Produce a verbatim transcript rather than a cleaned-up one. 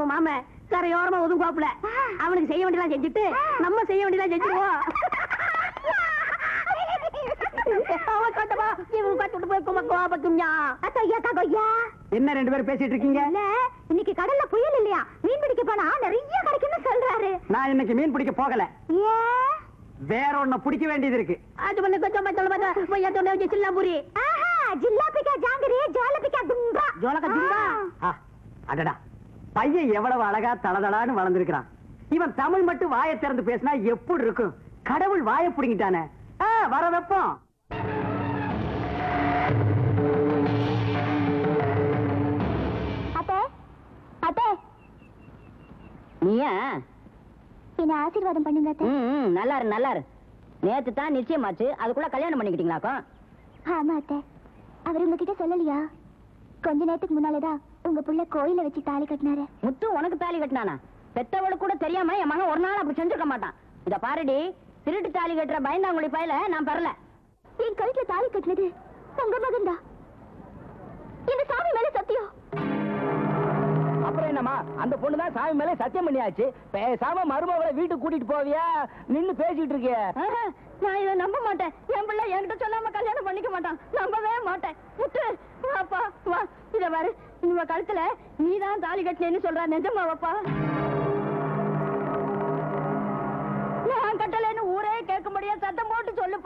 உன் மாம கரையோரமா ஒதுங்குவாப்புல. அவனுக்கு செய்ய வேண்டியதான் செஞ்சுட்டு நம்ம செய்ய வேண்டியதான் செஞ்சுருவோம். என்ன ரெண்டு பேரும் பேசிட்டு இருக்கீங்க? இன்னைக்கு கடல்ல புயல் இல்லையா, மீன் பிடிக்க போனா நிறைய கிடைக்கும்னு சொல்றாரு. நான் இன்னைக்கு மீன் பிடிக்க போகல. வேற ஒண்ணு பிடிக்க வேண்டியது இருக்கு. அது பண்ணு கொஞ்சம் சொல்ல சில்லாம்பூரி. ஜில்லாபிக்கா ஜாங்கிரி ஜோலபிக்கா தும்பா. ஜோலக்கா தும்பா. அடடா, பையன் எவ்வளவு அழகா தளதளான்னு வளர்ந்திருக்கிறான். இவன் தமிழ் மட்டும் வாயை திறந்து பேசினா எப்படி இருக்கும்? கடவுள் வாயை பிடிங்கிட்டானே. வர வெப்பம். அத்தே அத்தே, நீயா என்ன ஆசீர்வாதம் பண்ணுங்க அத்தே. நல்லா இரு நல்லா இரு. நேத்து தான் நிச்சயமாச்சு, அதுக்குள்ள கல்யாணம் பண்ணிக்கிட்டீங்களாக்கோ? ஆமா அத்தே. அவர் உங்ககிட்ட சொல்லலையா? கொஞ்ச நேரத்துக்கு முன்னாலதான் உங்க புள்ள கோயில வச்சு தாலி கட்டினாரு. முத்து உனக்கு தாலி கட்டினானா? பெத்தவளுக்கு கூட தெரியாம என் மகன் ஒரு நாள் அப்படி செஞ்சிருக்க மாட்டான். இத பாருடி, திருட்டு தாலி கட்டுற பயந்தாங்குழி பையில நான் பரல. என் கழுத்துல தாலி கட்டினது உங்க மகன் தான். இந்த சாமி மேல சத்தியம். அப்புறம் என்னமா, அந்த பொண்ணுதான் சாமி மேல சத்தியம் பண்ணியாச்சு. பேசாம மருமகளை வீட்டுக்கு கூட்டிட்டு போவியா? நின்னு பேசிட்டு இருக்கிய. நான் இதை நம்ப மாட்டேன். என் பிள்ளை என்கிட்ட சொல்லாம கல்யாணம் பண்ணிக்க மாட்டான். நம்பவே மாட்டேன். முத்து வாப்பா வா. இத பாரு, இந்த கழுத்துல நீதான் தாலி கட்டினேன்னு சொல்ற. நிஜமா வாப்பா?